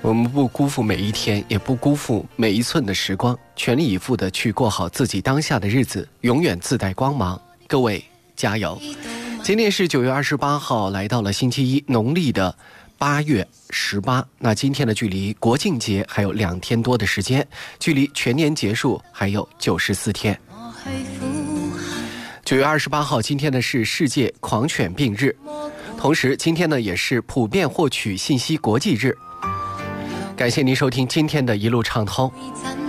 我们不辜负每一天，也不辜负每一寸的时光，全力以赴的去过好自己当下的日子，永远自带光芒。各位加油！今天是9月28号，来到了星期一，农历的8月18。那今天的距离国庆节还有2天多的时间，距离全年结束还有94天。9月28号，今天呢是世界狂犬病日，同时今天呢也是普遍获取信息国际日。感谢您收听今天的一路畅通。